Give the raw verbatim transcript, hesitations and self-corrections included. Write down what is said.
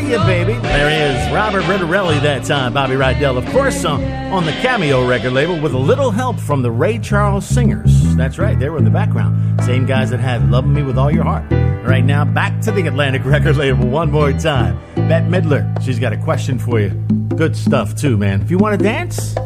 you, baby. There he is, Robert Rittarelli that time, Bobby Rydell, of course, on, on the Cameo record label with a little help from the Ray Charles Singers. That's right, they were in the background. Same guys that had Loving Me With All Your Heart. Right now, back to the Atlantic record label one more time. Bette Midler, she's got a question for you. Good stuff, too, man. If you want to dance,